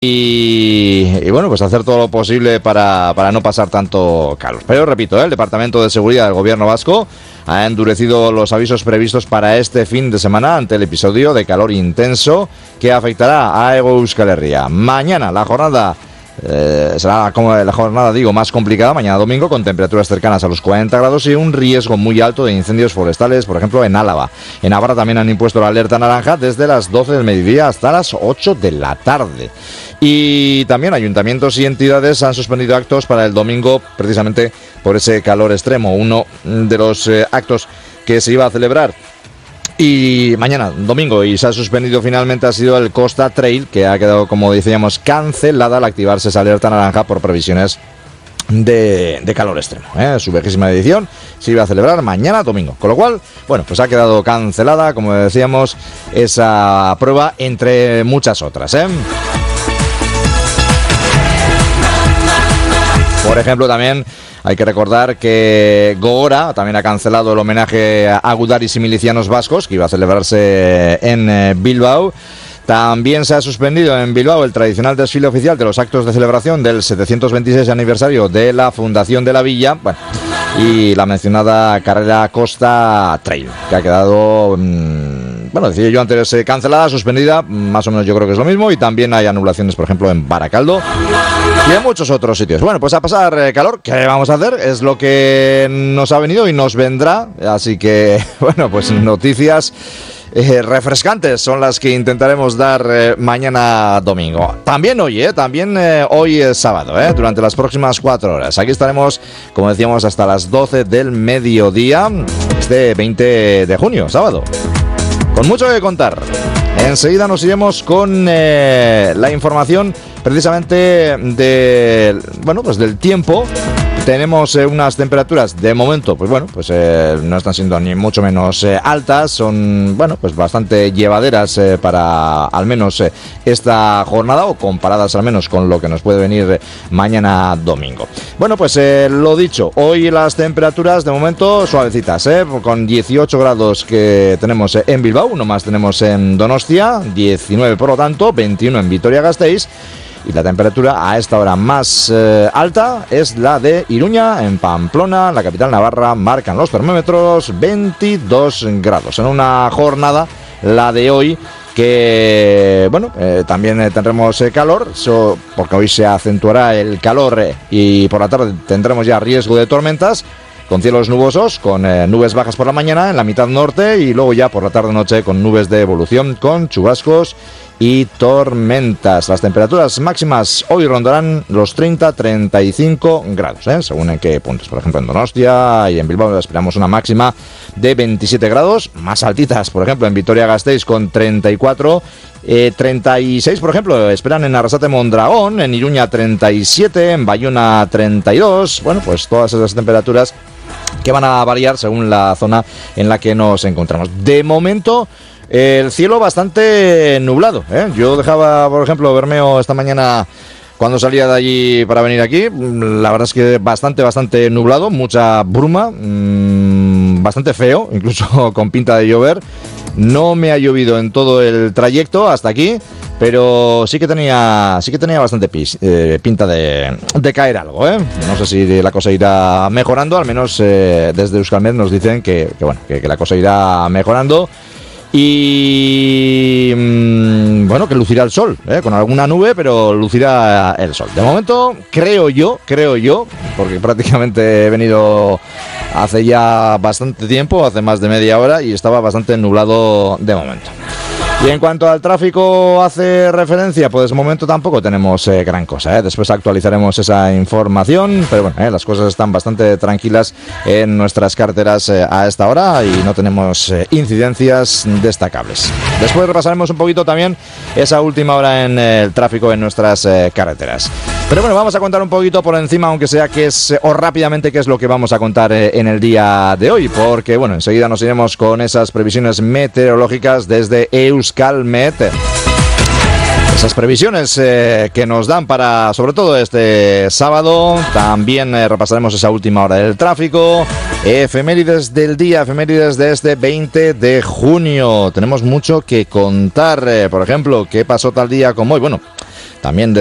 Y bueno, pues hacer todo lo posible para no pasar tanto calor. Pero repito, el Departamento de Seguridad del Gobierno vasco ha endurecido los avisos previstos para este fin de semana ante el episodio de calor intenso que afectará a Hego Euskal Herria. Mañana la jornada será como la jornada, más complicada, mañana domingo, con temperaturas cercanas a los 40 grados y un riesgo muy alto de incendios forestales, por ejemplo, en Álava. En Navarra también han impuesto la alerta naranja desde las 12 del mediodía hasta las 8 de la tarde. Y también ayuntamientos y entidades han suspendido actos para el domingo, precisamente por ese calor extremo. Uno de los actos que se iba a celebrar y mañana, domingo, y se ha suspendido finalmente, ha sido el Costa Trail, que ha quedado, como decíamos, cancelada al activarse esa alerta naranja por previsiones de calor extremo. Su 20ª edición se iba a celebrar mañana, domingo. Con lo cual, bueno, pues ha quedado cancelada, como decíamos, esa prueba, entre muchas otras. Por ejemplo, también hay que recordar que Gogora también ha cancelado el homenaje a gudaris y milicianos vascos que iba a celebrarse en Bilbao. También se ha suspendido en Bilbao el tradicional desfile oficial de los actos de celebración del 726 aniversario de la fundación de la villa, y la mencionada carrera Costa Trail, que ha quedado, decía yo antes, cancelada, suspendida, más o menos yo creo que es lo mismo, y también hay anulaciones, por ejemplo, en Baracaldo y en muchos otros sitios. Bueno, pues a pasar calor, ¿qué vamos a hacer? Es lo que nos ha venido y nos vendrá, así que, bueno, pues noticias refrescantes son las que intentaremos dar mañana domingo. También hoy, hoy es sábado, durante las próximas 4 horas. Aquí estaremos, como decíamos, hasta las 12 del mediodía, este 20 de junio, sábado. Con mucho que contar. Enseguida nos iremos con la información precisamente del tiempo. Tenemos unas temperaturas de momento, no están siendo ni mucho menos altas, son bastante llevaderas para al menos esta jornada, o comparadas al menos con lo que nos puede venir mañana domingo. Lo dicho, hoy las temperaturas de momento suavecitas, con 18 grados que tenemos en Bilbao, uno más tenemos en Donostia, 19 por lo tanto, 21 en Vitoria-Gasteiz. Y la temperatura a esta hora más alta es la de Iruña, en Pamplona, la capital navarra, marcan los termómetros 22 grados. En una jornada, la de hoy, que también tendremos calor, porque hoy se acentuará el calor y por la tarde tendremos ya riesgo de tormentas, con cielos nubosos, con nubes bajas por la mañana en la mitad norte, y luego ya por la tarde-noche con nubes de evolución, con chubascos y tormentas. Las temperaturas máximas hoy rondarán los 30-35 grados, según en qué puntos. Por ejemplo, en Donostia y en Bilbao esperamos una máxima de 27 grados, más altitas, por ejemplo, en Vitoria-Gasteiz con 34, 36, por ejemplo, esperan en Arrasate-Mondragón, en Iruña 37, en Bayona 32. Pues todas esas temperaturas que van a variar según la zona en la que nos encontramos. De momento, el cielo bastante nublado, Yo dejaba, por ejemplo, Bermeo esta mañana cuando salía de allí para venir aquí. La verdad es que bastante nublado, mucha bruma, bastante feo, incluso con pinta de llover. No me ha llovido en todo el trayecto hasta aquí, pero sí que tenía bastante pinta de caer algo, No sé si la cosa irá mejorando, al menos desde Euskalmet nos dicen que la cosa irá mejorando. Y que lucirá el sol, con alguna nube, pero lucirá el sol. De momento, creo yo, porque prácticamente he venido hace ya bastante tiempo, hace más de media hora, y estaba bastante nublado de momento. Y en cuanto al tráfico hace referencia, pues de momento tampoco tenemos gran cosa, Después actualizaremos esa información, pero las cosas están bastante tranquilas en nuestras carreteras a esta hora y no tenemos incidencias destacables. Después repasaremos un poquito también esa última hora en el tráfico en nuestras carreteras. Pero vamos a contar un poquito por encima, aunque sea rápidamente, qué es lo que vamos a contar en el día de hoy, porque enseguida nos iremos con esas previsiones meteorológicas desde Euskalmet. Esas previsiones que nos dan para, sobre todo, este sábado. También repasaremos esa última hora del tráfico. Efemérides del día, efemérides de este 20 de junio. Tenemos mucho que contar. Por ejemplo, ¿qué pasó tal día como hoy? También